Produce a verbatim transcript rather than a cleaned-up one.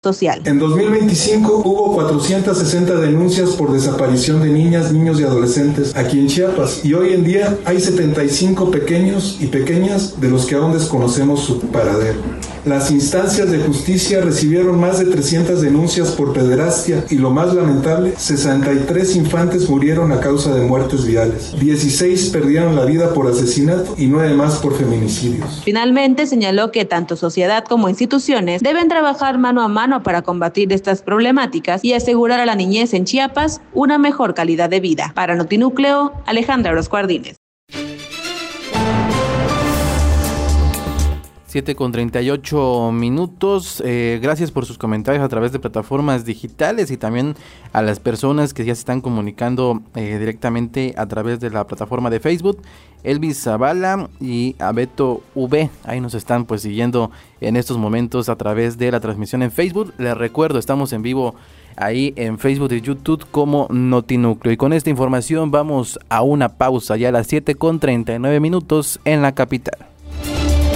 social. En dos mil veinticinco hubo cuatrocientas sesenta denuncias por desaparición de niñas, niños y adolescentes aquí en Chiapas, y hoy en día hay setenta y cinco pequeños y pequeñas de los que aún desconocemos su paradero. Las instancias de justicia recibieron más de trescientas denuncias por pederastia y, lo más lamentable, sesenta y tres infantes murieron a causa de muertes viales, dieciséis perdieron la vida por asesinato y nueve más por feminicidios. Finalmente, señaló que tanto sociedad como instituciones deben trabajar mano a mano para combatir estas problemáticas y asegurar a la niñez en Chiapas una mejor calidad de vida. Para Notinúcleo, Alejandra Orozco Ardínez. siete con treinta y ocho minutos. Eh, gracias por sus comentarios a través de plataformas digitales y también a las personas que ya se están comunicando eh, directamente a través de la plataforma de Facebook. Elvis Zavala y Abeto V, ahí nos están pues siguiendo en estos momentos a través de la transmisión en Facebook. Les recuerdo, estamos en vivo ahí en Facebook y YouTube como Notinúcleo. Y con esta información vamos a una pausa ya a las siete con treinta y nueve minutos en la capital.